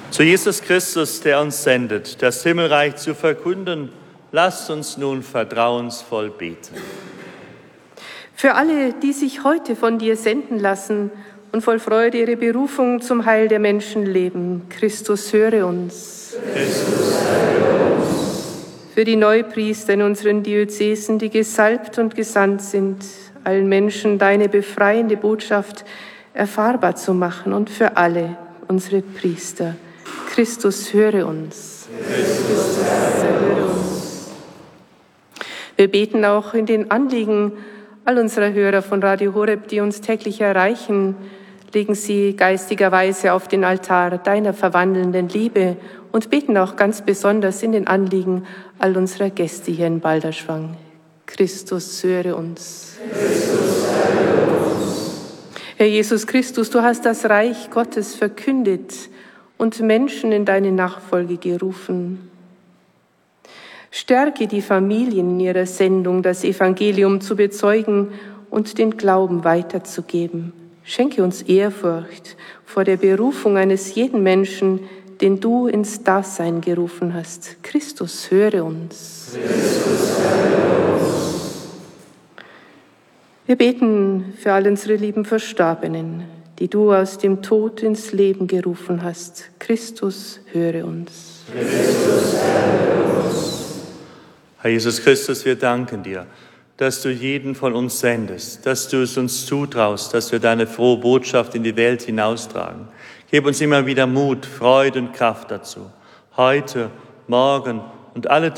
Zu Jesus Christus, der uns sendet, das Himmelreich zu verkünden, lasst uns nun vertrauensvoll beten. Für alle, die sich heute von dir senden lassen und voll Freude ihre Berufung zum Heil der Menschen leben, Christus, höre uns. Christus, höre uns. Für die Neupriester in unseren Diözesen, die gesalbt und gesandt sind, allen Menschen deine befreiende Botschaft erfahrbar zu machen, und für alle unsere Priester. Christus, höre uns. Christus, höre uns. Wir beten auch in den Anliegen all unserer Hörer von Radio Horeb, die uns täglich erreichen, legen sie geistigerweise auf den Altar deiner verwandelnden Liebe und beten auch ganz besonders in den Anliegen all unserer Gäste hier in Balderschwang. Christus, höre uns. Christus, höre uns. Herr Jesus Christus, du hast das Reich Gottes verkündet und Menschen in deine Nachfolge gerufen. Stärke die Familien in ihrer Sendung, das Evangelium zu bezeugen und den Glauben weiterzugeben. Schenke uns Ehrfurcht vor der Berufung eines jeden Menschen, den du ins Dasein gerufen hast. Christus, höre uns. Christus, höre uns. Wir beten für all unsere lieben Verstorbenen, die du aus dem Tod ins Leben gerufen hast. Christus, höre uns. Christus, höre uns. Herr Jesus Christus, wir danken dir, dass du jeden von uns sendest, dass du es uns zutraust, dass wir deine frohe Botschaft in die Welt hinaustragen. Gib uns immer wieder Mut, Freude und Kraft dazu, heute, morgen und alle